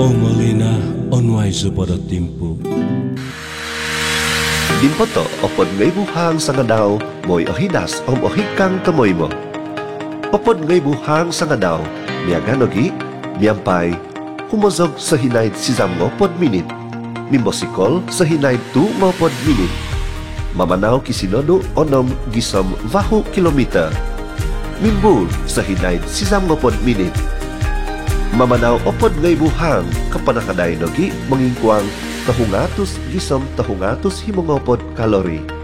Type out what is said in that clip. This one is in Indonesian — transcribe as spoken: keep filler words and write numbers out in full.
O Molina onway pada timpo. Dimpoto opod ngay buhang sa nga daw mo'y ohidas om ohikang kamoy mo. Opod ngay buhang sa nga daw miyaganogi, miyampay, humozog sa hinayd si Zamgo pod minit, mimbosikol sa hinayd tu mo pod minit. Mamanaw kisinodo onom gisom vahu kilometer. Mimbul sa hinayd si Zamgo pod minit. Mamanaw opod ngay buhang kapanakaday nogi mangingkwang tahungatus gisom tahungatus himongopod kalori.